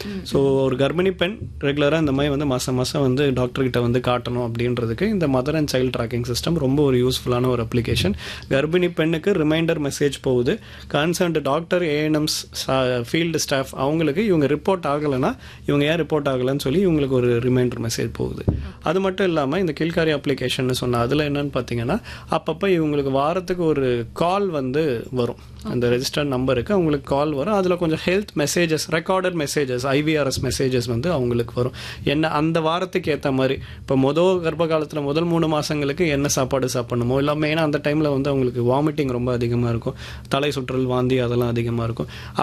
So ஒரு கர்ப்பிணி பெண் ரெகுலராக இந்த மாதிரி வந்து மாதம் மாதம் வந்து டாக்டர்கிட்ட வந்து காட்டணும் அப்படின்றதுக்கு இந்த mother and child tracking system ரொம்ப ஒரு யூஸ்ஃபுல்லான ஒரு அப்ளிகேஷன். கர்ப்பிணி பெண்ணுக்கு ரிமைண்டர் மெசேஜ் போகுது. கன்சர்ன்டு டாக்டர், ஏஎன்எம்ஸ், ஃபீல்டு ஸ்டாஃப் அவங்களுக்கு இவங்க ரிப்போர்ட் ஆகலைன்னா இவங்க ஏன் ரிப்போர்ட் ஆகலைன்னு சொல்லி இவங்களுக்கு ஒரு ரிமைண்டர் மெசேஜ் போகுது. அது மட்டும் இல்லாமல் இந்த கீழ்காரி அப்ளிகேஷன் சொன்னால் அதில் என்னன்னு பார்த்தீங்கன்னா அப்பப்போ இவங்களுக்கு வாரத்துக்கு ஒரு கால் வந்து வரும். அந்த ரெஜிஸ்டர்ட் நம்பருக்கு அவங்களுக்கு கால் வரும். அதில் கொஞ்சம் health messages, recorded messages, IVRS messages வந்து அவங்களுக்கு வரும். என்ன அந்த வாரத்துக்கு ஏற்ற மாதிரி இப்போ கர்ப்ப காலத்தில் முதல் 3 மாதங்களுக்கு என்ன சாப்பாடு சாப்பிடணுமோ, இல்லை மெயினாக அந்த டைமில் வந்து அவங்களுக்கு வாமிட்டிங் ரொம்ப அதிகமாக இருக்கும், தலை சுற்றல், வாந்தி அதெல்லாம் அதிகமாக இருக்கும்.